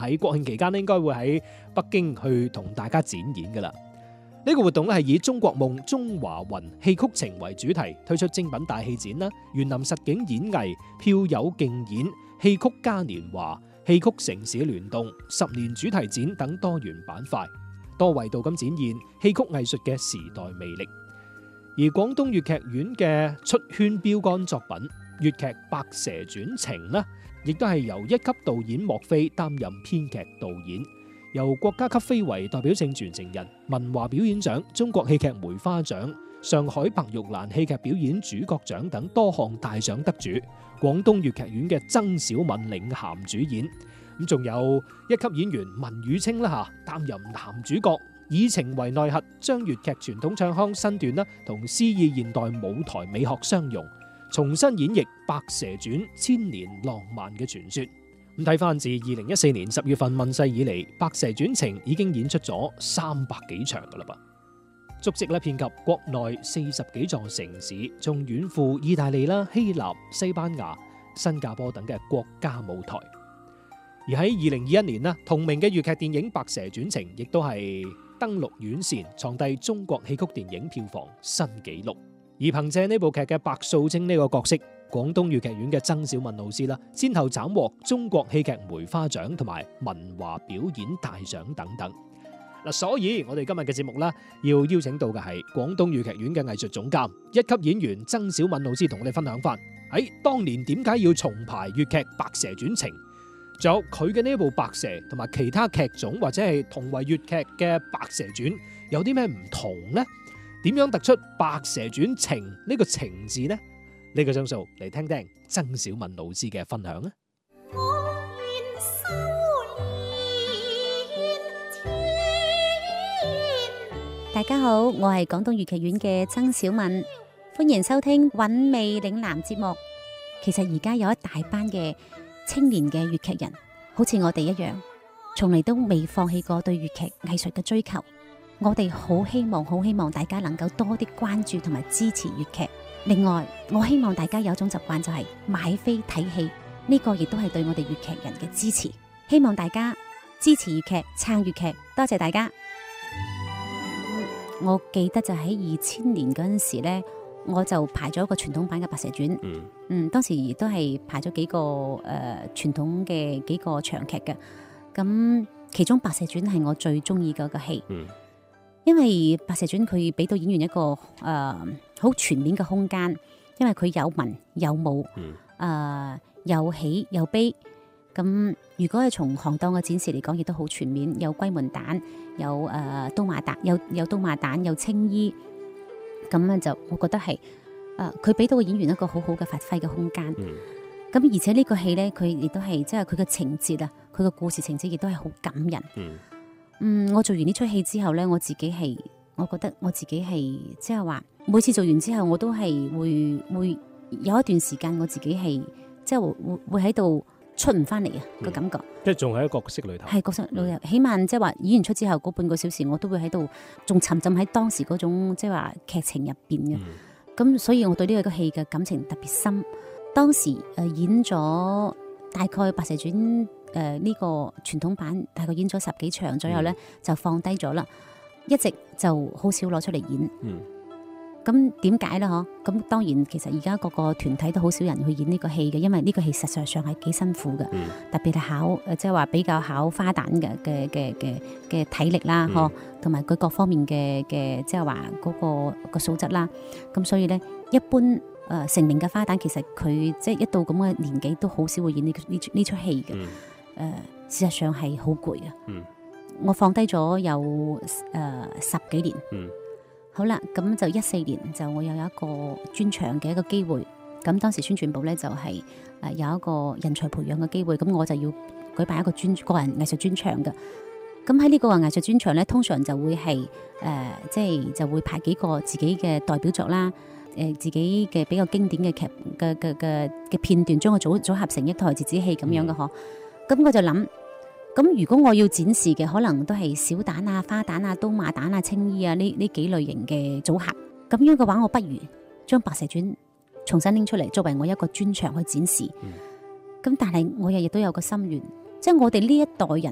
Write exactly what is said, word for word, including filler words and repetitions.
喺國慶期間咧應該會喺北京去同大家展演噶啦。呢個活動咧係以中國夢中華雲戲曲情為主題，推出精品大戲展啦、園林實景演藝、票友競演、戲曲嘉年華、戲曲城市聯動、十年主題展等多元板塊，多維度咁展現戲曲藝術嘅時代魅力。而廣東粵劇院嘅出圈標杆作品粵劇《白蛇傳情》呢，亦都係由一級導演莫非擔任編劇導演，由國家級非遺代表性傳承人、文華表演獎、中國戲劇梅花獎、上海白玉蘭戲劇表演主角獎等多項大獎得主，廣東粵劇院嘅曾小敏領銜主演。咁仲有一級演員文宇清啦吓，擔任男主角，以情為內核，將粵劇傳統唱腔身段啦同詩意現代舞台美學相融，重新演繹《白蛇傳》千年浪漫嘅傳說。咁睇翻自二零一四年十月份問世以嚟，《白蛇傳情》已經演出咗三百幾場噶啦噃，足跡咧遍及國內四十幾座城市，仲遠赴意大利啦、希臘、西班牙、新加坡等嘅國家舞台。而喺二零二一年呢，同名嘅粵劇電影《白蛇傳情》亦都係登陸院線，創締中國戲曲電影票房新紀錄。而憑借呢部劇嘅白素貞呢個角色，廣東粵劇院嘅曾小敏老師啦，先後斬獲中國戲劇梅花獎同埋文華表演大獎等等。嗱，所以我哋今日嘅節目啦，要邀請到嘅係廣東粵劇院嘅藝術總監、一級演員曾小敏老師，同我哋分享翻喺當年點解要重排粵劇《白蛇傳情》，仲有佢嘅呢部《白蛇》同埋其他劇種或者係同為粵劇嘅《白蛇傳》有啲咩唔同呢？點樣突出《白蛇傳情》呢個情字呢？呢個鐘數嚟聽聽曾小敏老師嘅分享啊！ 大家好，我係廣東粵劇院嘅曾小敏，歡迎收聽韻味嶺南節目。其實而家有一大班嘅青年嘅粵劇人，好似我哋一樣，從嚟都未放棄過對粵劇藝術嘅追求。我哋好希望，好希望大家能夠多啲關注同埋支持粵劇。另外，我希望大家有一種習慣，就係買飛睇戲，呢個亦都係對我哋粵劇人嘅支持。希望大家支持粵劇，撐粵劇，多謝大家。我記得就喺二千年嗰陣時呢，我就排咗一個傳統版嘅《白蛇傳》。嗯，嗯，當時亦都係排咗幾個誒傳統嘅幾個長劇嘅。咁其中《白蛇傳》係我最中意嘅個戲。嗯，因為《白蛇傳》佢俾到演員一個誒好、呃、全面嘅空間，因為佢有文有武，誒、嗯呃、有喜有悲。咁如果係從行當嘅展示嚟講，亦都好全面，有龜門旦，有誒、呃、刀馬旦，有有刀馬旦，有青衣。咁咧就我覺得係誒佢俾到個演員一個好好嘅發揮嘅空間。咁、嗯、而且呢個戲咧，佢亦都係即係佢嘅情節啊，佢嘅故事情節亦都係好感人。嗯嗯，我做完呢出戲之後咧，我自己係，我覺得我自己係即係話，每次做完之後，我都係會會有一段時間，我自己係即係會會喺度出唔翻嚟啊個感覺。 即係仲喺角色裏頭， 係角色裏頭，嗯、起碼即係話演完出之後嗰半個小時，我都會喺度仲沉浸喺當時嗰種即係話劇情入邊嘅。咁、嗯、所以我對呢個戲嘅感情特別深。當時誒演咗大概《白蛇傳》。誒、呃、呢、這個傳統版大概演咗十幾場左右咧，嗯、就放低咗啦，一直就好少攞出嚟演。咁點解咧？嗬，咁當然其實而家個個團體都好少人去演呢個戲嘅，因為呢個戲實際上係幾辛苦嘅，嗯、特別係考誒即係話比較考花旦嘅嘅嘅嘅嘅體力啦，嗬、嗯，同埋佢各方面嘅嘅即係話嗰個個素質啦。咁所以咧，一般誒、呃、成名嘅花旦其實佢即係一到咁嘅年紀都好少會演呢呢呢出戲嘅。嗯誒、呃，事實上係好攰啊！嗯、我放低咗有誒、呃、十幾年。嗯、好啦，咁就一四年就我又有一個專場嘅一個機會。咁當時宣傳部咧就係、是、誒、呃、有一個人才培養嘅機會，咁我就要舉辦一個專個人藝術專場嘅。咁喺呢個藝術專場咧，通常就會係誒、呃、即係就會排幾個自己嘅代表作啦，誒、呃、自己嘅比較經典嘅劇嘅嘅嘅嘅片段，將佢組組合成一台折子戲咁樣嘅嗬。咁我就諗，咁如果我要展示嘅可能都係小旦啊、花旦啊、刀馬旦啊、青衣啊呢呢幾類型嘅組合，咁樣嘅話，我不如將《白蛇傳》重新拎出嚟作為我一個專場去展示。咁、嗯、但係我日日都有個心願，即係我哋呢一代人。